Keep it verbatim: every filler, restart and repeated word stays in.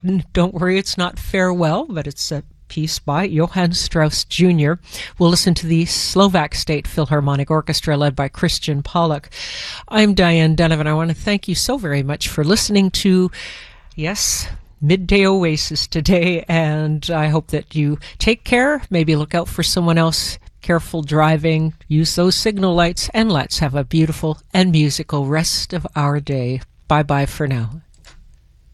Don't worry, it's not farewell, but it's a piece by Johann Strauss Junior We'll listen to the Slovak State Philharmonic Orchestra led by Christian Pollock. I'm Diane Donovan. I want to thank you so very much for listening to, yes, Midday Oasis today, and I hope that you take care, maybe look out for someone else, careful driving, use those signal lights, and let's have a beautiful and musical rest of our day. Bye-bye for now.